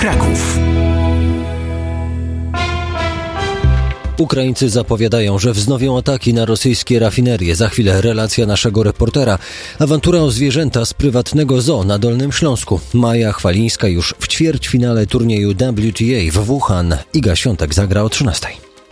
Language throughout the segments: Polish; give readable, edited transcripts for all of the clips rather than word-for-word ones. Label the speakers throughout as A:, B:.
A: Kraków.
B: Ukraińcy zapowiadają, że wznowią ataki na rosyjskie rafinerie. Za chwilę relacja naszego reportera. Awantura o zwierzęta z prywatnego zoo na Dolnym Śląsku. Maja Chwalińska już w ćwierćfinale turnieju WTA w Wuhan. Iga Świątek zagra o 13:00.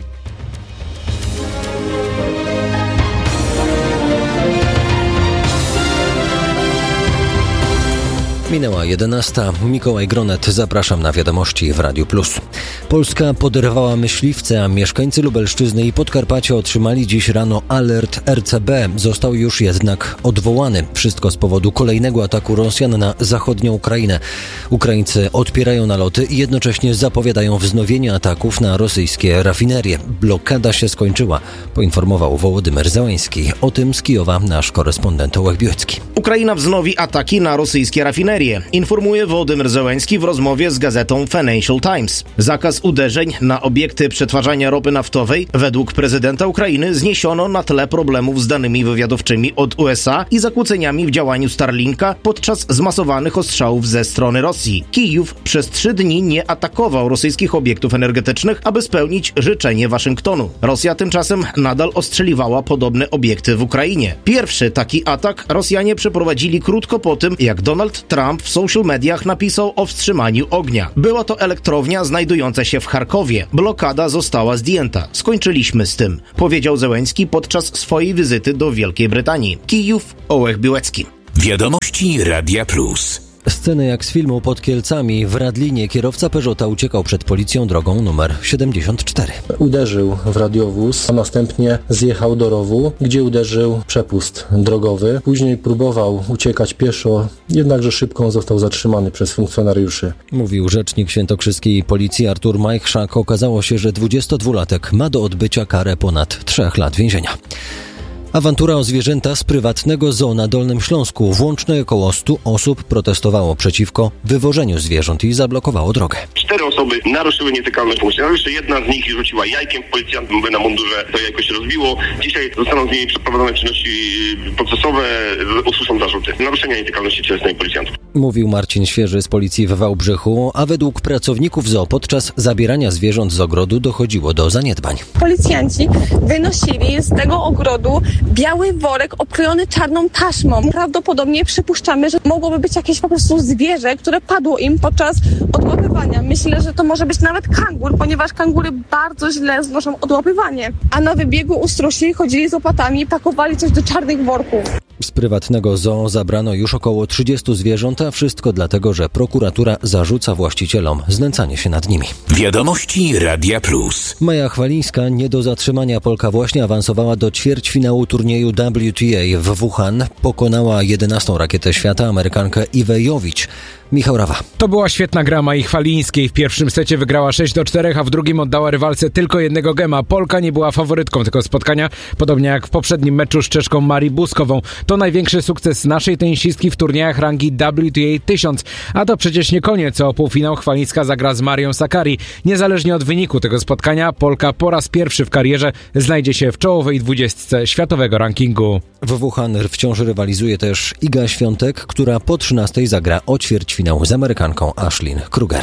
B: Minęła 11:00. Mikołaj Gronet, zapraszam na wiadomości w Radiu Plus. Polska poderwała myśliwce, a mieszkańcy Lubelszczyzny i Podkarpacia otrzymali dziś rano alert RCB. Został już jednak odwołany. Wszystko z powodu kolejnego ataku Rosjan na zachodnią Ukrainę. Ukraińcy odpierają naloty i jednocześnie zapowiadają wznowienie ataków na rosyjskie rafinerie. Blokada się skończyła, poinformował Wołodymyr Zełenski. O tym z Kijowa nasz korespondent Ołech Biłecki.
C: Ukraina wznowi ataki na rosyjskie rafinerie, informuje Wołodymyr Zełenski w rozmowie z gazetą Financial Times. Zakaz uderzeń na obiekty przetwarzania ropy naftowej według prezydenta Ukrainy zniesiono na tle problemów z danymi wywiadowczymi od USA i zakłóceniami w działaniu Starlinka podczas zmasowanych ostrzałów ze strony Rosji. Kijów przez 3 dni nie atakował rosyjskich obiektów energetycznych, aby spełnić życzenie Waszyngtonu. Rosja tymczasem nadal ostrzeliwała podobne obiekty w Ukrainie. Pierwszy taki atak Rosjanie przeprowadzili krótko po tym, jak Donald Trump w social mediach napisał o wstrzymaniu ognia. Była to elektrownia znajdująca się w Charkowie. Blokada została zdjęta. Skończyliśmy z tym, powiedział Zełenski podczas swojej wizyty do Wielkiej Brytanii. Kijów, Ołech Biłecki.
A: Wiadomości Radia Plus.
B: Sceny jak z filmu pod Kielcami. W Radlinie kierowca Peugeota uciekał przed policją drogą numer 74.
D: Uderzył w radiowóz, a następnie zjechał do rowu, gdzie uderzył przepust drogowy. Później próbował uciekać pieszo, jednakże szybko został zatrzymany przez funkcjonariuszy.
B: Mówił rzecznik świętokrzyskiej policji Artur Majchrzak. Okazało się, że 22-latek ma do odbycia karę ponad 3 lat więzienia. Awantura o zwierzęta z prywatnego zoo na Dolnym Śląsku. Włącznie około 100 osób protestowało przeciwko wywożeniu zwierząt i zablokowało drogę.
E: 4 osoby naruszyły nietykalność funkcjonariuszy. Jedna z nich rzuciła jajkiem w policjanta, na mundurze to jajko się rozbiło. Dzisiaj zostaną z niej przeprowadzone czynności procesowe, usłyszą zarzuty naruszenia nietykalności cielesnej policjantów.
B: Mówił Marcin Świeży z policji w Wałbrzychu, a według pracowników zoo podczas zabierania zwierząt z ogrodu dochodziło do zaniedbań.
F: Policjanci wynosili z tego ogrodu biały worek okrojony czarną taśmą. Prawdopodobnie przypuszczamy, że mogłoby być jakieś po prostu zwierzę, które padło im podczas odłapywania. Myślę, że to może być nawet kangur, ponieważ kangury bardzo źle znoszą odłapywanie. A na wybiegu ustrusi chodzili z łopatami i pakowali coś do czarnych worków.
B: Z prywatnego zoo zabrano już około 30 zwierząt, a wszystko dlatego, że prokuratura zarzuca właścicielom znęcanie się nad nimi.
A: Wiadomości Radia Plus.
B: Maja Chwalińska nie do zatrzymania. Polka właśnie awansowała do ćwierćfinału turnieju WTA w Wuhan. Pokonała 11. rakietę świata, Amerykankę Iwę Jowicz. Michał Rawa.
G: To była świetna gra Mai Chwalińskiej. W pierwszym secie wygrała 6-4, a w drugim oddała rywalce tylko jednego gema. Polka nie była faworytką tego spotkania, podobnie jak w poprzednim meczu z Czeszką Marii Buskową. To największy sukces naszej tenisistki w turniejach rangi WTA 1000. A to przecież nie koniec. O półfinał Chwalińska zagra z Marią Sakkari. Niezależnie od wyniku tego spotkania, Polka po raz pierwszy w karierze znajdzie się w czołowej 20 światowego rankingu.
B: W Wuhan wciąż rywalizuje też Iga Świątek, która po 13 zagra o ćwierćfinał z Amerykanką Ashlyn Kruger.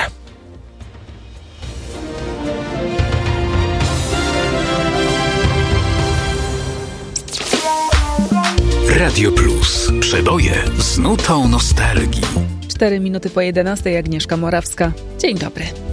A: Radio Plus. Przeboje z nutą nostalgii.
H: 4 minuty po 11:00. Agnieszka Morawska. Dzień dobry.